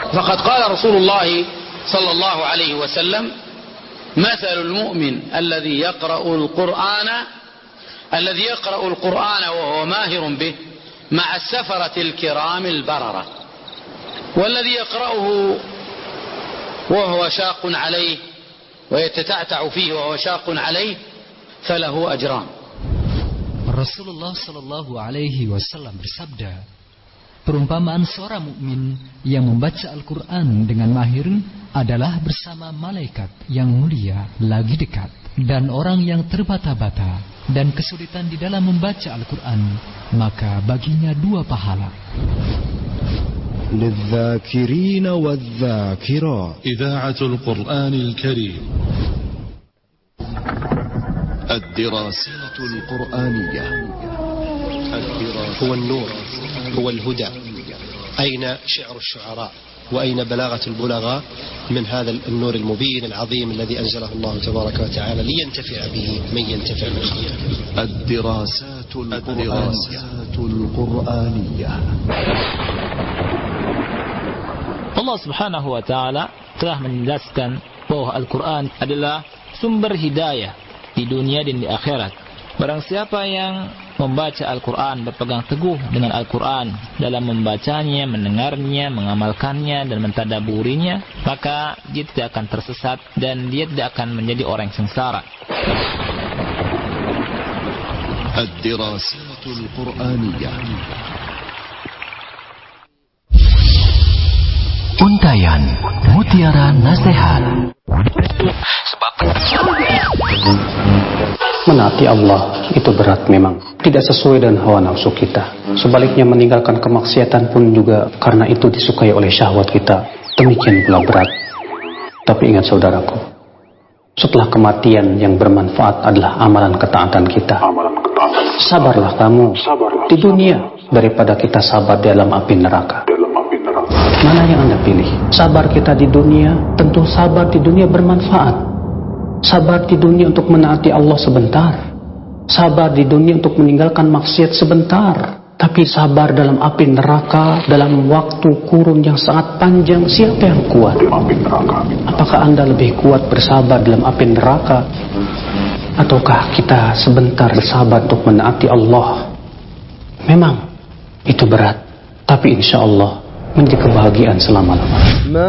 فقد قال رسول الله صلى الله عليه وسلم مثل المؤمن الذي يقرأ القرآن وهو ماهر به مع السفرة الكرام البررة والذي يقرأه وهو شاق عليه ويتتعتع فيه وهو شاق عليه فله أجران. Rasulullah Shallallahu Alaihi Wasallam bersabda, perumpamaan seorang mukmin yang membaca Al-Quran dengan mahir adalah bersama malaikat yang mulia lagi dekat, dan orang yang terbata-bata dan kesulitan di dalam membaca Al-Quran, maka baginya 2 pahala. للذاكرين والذاكرات إذاعة القرآن الكريم. الدراسات القرآنية. هو النور، هو الهدى. أين شعر الشعراء وأين بلاغة البلغاء من هذا النور المبين العظيم الذي أنزله الله تبارك وتعالى لينتفع به من ينتفع من خلقه. الدراسات القرآنية. Allah Subhanahu wa taala telah menjelaskan bahwa Al-Quran adalah sumber hidayah di dunia dan di akhirat. Barang siapa yang membaca Al-Quran, berpegang teguh dengan Al-Quran dalam membacanya, mendengarnya, mengamalkannya dan mentadaburinya, maka dia tidak akan tersesat dan dia tidak akan menjadi orang yang sengsara. Ad-Dirasatul Qur'aniyah. Untayan Mutiara Nasihat. Menaati Allah itu berat memang, tidak sesuai dengan hawa nafsu kita. Sebaliknya meninggalkan kemaksiatan pun juga karena itu disukai oleh syahwat kita, demikian pula berat. Tapi ingat saudaraku, setelah kematian yang bermanfaat adalah amalan ketaatan kita. Sabarlah kamu di dunia daripada kita sabar dalam api neraka. Mana yang Anda pilih? Sabar kita di dunia, tentu sabar di dunia bermanfaat. Sabar di dunia untuk menaati Allah sebentar. Sabar di dunia untuk meninggalkan maksiat sebentar. Tapi sabar dalam api neraka, dalam waktu kurun yang sangat panjang, siapa yang kuat? Apakah Anda lebih kuat bersabar dalam api neraka? Ataukah kita sebentar bersabar untuk menaati Allah? Memang itu berat, tapi insya Allah menjadi kebahagiaan selama-lamanya.